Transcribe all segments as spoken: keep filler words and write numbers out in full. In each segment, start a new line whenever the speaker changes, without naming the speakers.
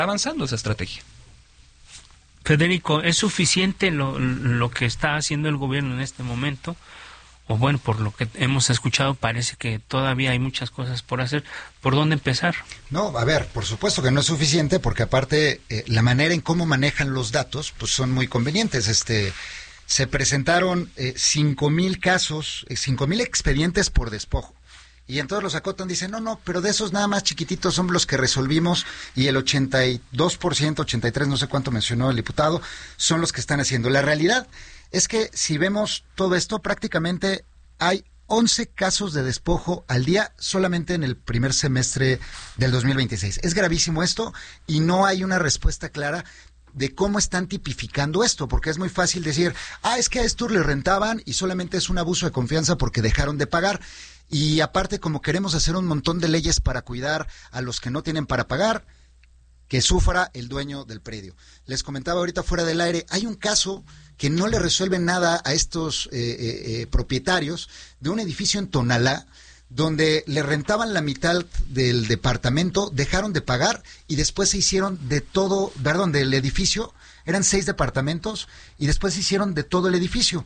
avanzando esa estrategia.
Federico, ¿es suficiente lo, lo que está haciendo el gobierno en este momento? O bueno, por lo que hemos escuchado, parece que todavía hay muchas cosas por hacer. ¿Por dónde empezar?
No, a ver, por supuesto que no es suficiente, porque aparte eh, la manera en cómo manejan los datos, pues son muy convenientes. Este, se presentaron eh, cinco mil casos, eh, cinco mil expedientes por despojo. Y entonces los acotan, dicen, no, no, pero de esos nada más chiquititos son los que resolvimos y el ochenta y dos por ciento, ochenta y tres por ciento, no sé cuánto mencionó el diputado, son los que están haciendo. La realidad es que si vemos todo esto, prácticamente hay once casos de despojo al día solamente en el primer semestre del dos mil veintiséis. Es gravísimo esto y no hay una respuesta clara de cómo están tipificando esto, porque es muy fácil decir, ah, es que a estos le rentaban y solamente es un abuso de confianza porque dejaron de pagar. Y aparte, como queremos hacer un montón de leyes para cuidar a los que no tienen para pagar, que sufra el dueño del predio. Les comentaba ahorita fuera del aire, hay un caso que no le resuelven nada a estos eh, eh, eh, propietarios de un edificio en Tonalá, donde le rentaban la mitad del departamento, dejaron de pagar y después se hicieron de todo, perdón, del edificio, eran seis departamentos y después se hicieron de todo el edificio.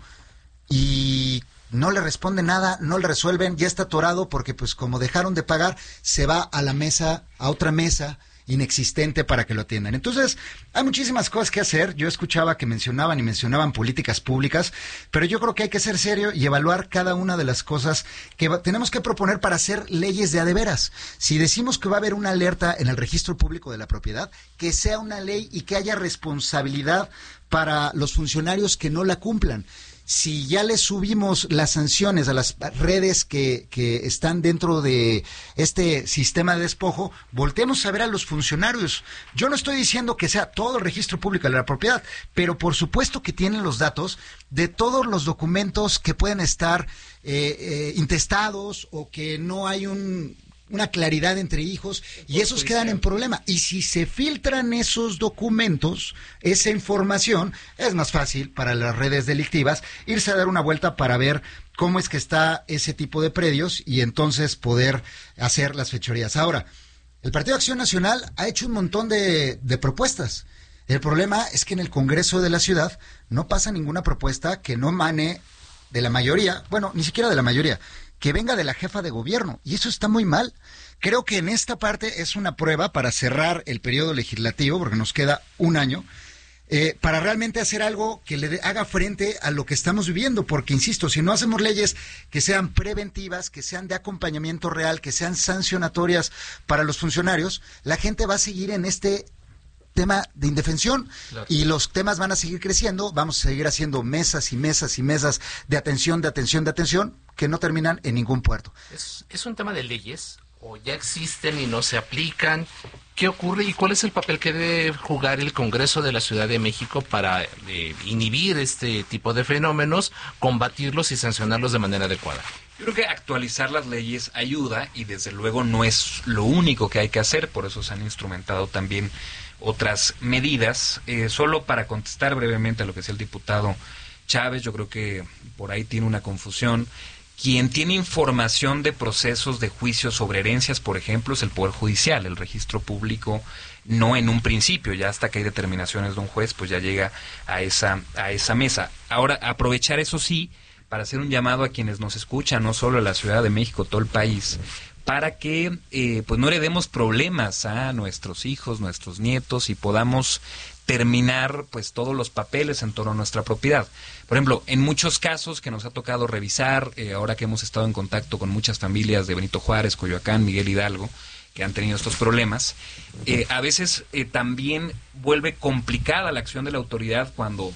Y no le responde nada, no le resuelven, ya está atorado porque pues como dejaron de pagar, se va a la mesa, a otra mesa inexistente para que lo atiendan. Entonces, hay muchísimas cosas que hacer. Yo escuchaba que mencionaban y mencionaban políticas públicas, pero yo creo que hay que ser serio y evaluar cada una de las cosas que va, tenemos que proponer para hacer leyes de a de veras. Si decimos que va a haber una alerta en el registro público de la propiedad, que sea una ley y que haya responsabilidad para los funcionarios que no la cumplan. Si ya le subimos las sanciones a las redes que, que están dentro de este sistema de despojo, volteemos a ver a los funcionarios. Yo no estoy diciendo que sea todo el registro público de la propiedad, pero por supuesto que tienen los datos de todos los documentos que pueden estar eh, eh, intestados o que no hay un... una claridad entre hijos y esos quedan en problema. Y si se filtran esos documentos, esa información, es más fácil para las redes delictivas irse a dar una vuelta para ver cómo es que está ese tipo de predios y entonces poder hacer las fechorías. Ahora, el Partido Acción Nacional ha hecho un montón de, de propuestas. El problema es que en el Congreso de la Ciudad no pasa ninguna propuesta que no emane de la mayoría, bueno, ni siquiera de la mayoría, que venga de la jefa de gobierno, y eso está muy mal. Creo que en esta parte es una prueba para cerrar el periodo legislativo, porque nos queda un año, eh, para realmente hacer algo que le de, haga frente a lo que estamos viviendo, porque, insisto, si no hacemos leyes que sean preventivas, que sean de acompañamiento real, que sean sancionatorias para los funcionarios, la gente va a seguir en este tema de indefensión, claro, y los temas van a seguir creciendo, vamos a seguir haciendo mesas y mesas y mesas de atención, de atención, de atención, que no terminan en ningún puerto.
¿Es, es un tema de leyes o ya existen y no se aplican? ¿Qué ocurre y cuál es el papel que debe jugar el Congreso de la Ciudad de México para eh, inhibir este tipo de fenómenos, combatirlos y sancionarlos de manera adecuada?
Yo creo que actualizar las leyes ayuda y desde luego no es lo único que hay que hacer, por eso se han instrumentado también otras medidas. Eh, solo para contestar brevemente a lo que decía el diputado Chávez, yo creo que por ahí tiene una confusión. Quien tiene información de procesos de juicio sobre herencias, por ejemplo, es el Poder Judicial. El registro público no en un principio, ya hasta que hay determinaciones de un juez, pues ya llega a esa, a esa mesa. Ahora, aprovechar eso sí, para hacer un llamado a quienes nos escuchan, no solo a la Ciudad de México, todo el país, para que eh, pues no heredemos problemas a nuestros hijos, nuestros nietos y podamos terminar pues todos los papeles en torno a nuestra propiedad. Por ejemplo, en muchos casos que nos ha tocado revisar, eh, ahora que hemos estado en contacto con muchas familias de Benito Juárez, Coyoacán, Miguel Hidalgo, que han tenido estos problemas, eh, a veces eh, también vuelve complicada la acción de la autoridad cuando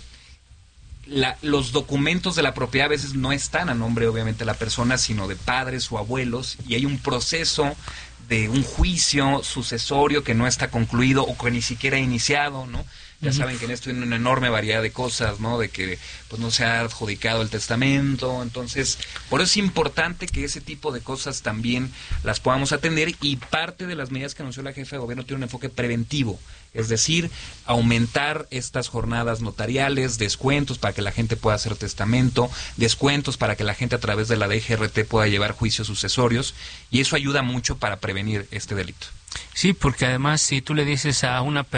la, los documentos de la propiedad a veces no están a nombre obviamente de la persona, sino de padres o abuelos, y hay un proceso de un juicio sucesorio que no está concluido o que ni siquiera ha iniciado, ¿no? Ya saben que en esto hay una enorme variedad de cosas, ¿no? De que pues no se ha adjudicado el testamento. Entonces, por eso es importante que ese tipo de cosas también las podamos atender, y parte de las medidas que anunció la jefa de gobierno tiene un enfoque preventivo, es decir, aumentar estas jornadas notariales, descuentos para que la gente pueda hacer testamento, descuentos para que la gente a través de la D G R T pueda llevar juicios sucesorios, y eso ayuda mucho para prevenir este delito.
Sí, porque además si tú le dices a una